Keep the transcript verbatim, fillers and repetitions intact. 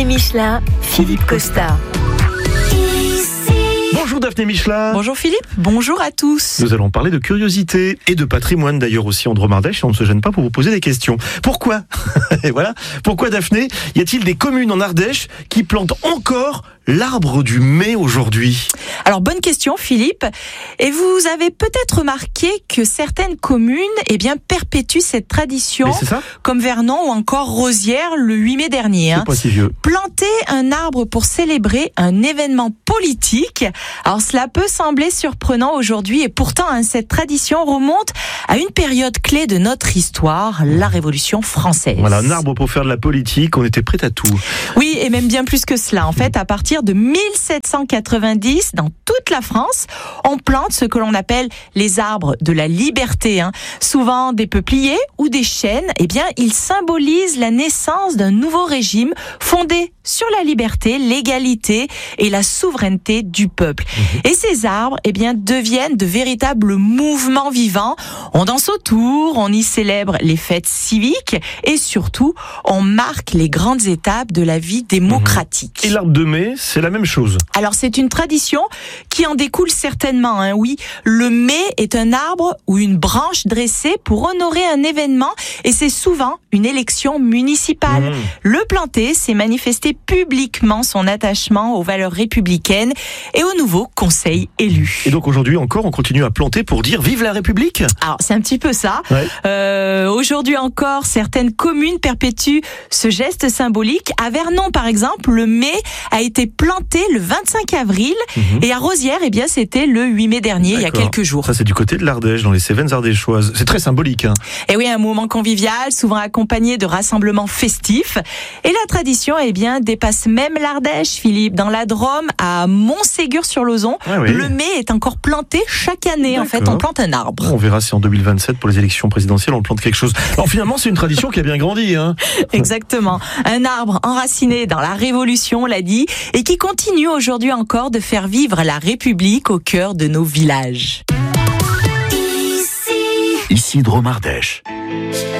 Daphné Michelin, Philippe Costa. Bonjour Daphné Michelin. Bonjour Philippe, bonjour à tous. Nous allons parler de curiosité et de patrimoine d'ailleurs aussi en Drôme-Ardèche. On ne se gêne pas pour vous poser des questions. Pourquoi Et voilà. Pourquoi Daphné, y a-t-il des communes en Ardèche qui plantent encore l'arbre du mai aujourd'hui? Alors bonne question Philippe. Et vous avez peut-être remarqué que certaines communes eh bien, perpétuent cette tradition. Mais c'est ça ? Comme Vernon ou encore Rosières le huit mai dernier. C'est hein. pas si vieux. Planter un arbre pour célébrer un événement politique. Alors cela peut sembler surprenant aujourd'hui et pourtant hein, cette tradition remonte à une période clé de notre histoire, la Révolution française. Voilà, un arbre pour faire de la politique, on était prêt à tout. Oui, et même bien plus que cela. En fait, à partir de mille sept cent quatre-vingt-dix, dans toute la France, on plante ce que l'on appelle les arbres de la liberté. Hein. Souvent des peupliers ou des chênes, eh bien, ils symbolisent la naissance d'un nouveau régime fondé sur la liberté, l'égalité et la souveraineté du peuple. Mmh. Et ces arbres, eh bien, deviennent de véritables mouvements vivants. On danse autour, on y célèbre les fêtes civiques et surtout, on marque les grandes étapes de la vie démocratique. Et l'arbre de mai, c'est la même chose. Alors, c'est une tradition qui en découle certainement. Hein. Oui, le mai est un arbre ou une branche dressée pour honorer un événement et c'est souvent une élection municipale. Mmh. Le planter, c'est manifester publiquement son attachement aux valeurs républicaines et au nouveau conseil élu. Et donc aujourd'hui encore, on continue à planter pour dire vive la République ? Alors c'est un petit peu ça. Ouais. Euh, aujourd'hui encore, certaines communes perpétuent ce geste symbolique. À Vernon, par exemple, le mai a été planté le vingt-cinq avril mmh. et à Rosières, eh bien, c'était le huit mai dernier, D'accord. il y a quelques jours. Ça, c'est du côté de l'Ardèche, dans les Cévennes ardéchoises. C'est très symbolique. Hein. Et oui, un moment convivial, souvent accompagné de rassemblements festifs. Et la tradition, eh bien, dépasse même l'Ardèche, Philippe. Dans la Drôme, à Montségur-sur-Lauzon, ah oui. le mai est encore planté chaque année. D'accord. En fait, on plante un arbre. On verra si en deux mille vingt-sept, pour les élections présidentielles, on plante quelque chose. Alors finalement, c'est une tradition qui a bien grandi. Hein. Exactement. Un arbre enraciné dans la Révolution, on l'a dit, et qui continue aujourd'hui encore de faire vivre la République au cœur de nos villages. Ici, Ici Drôme-Ardèche.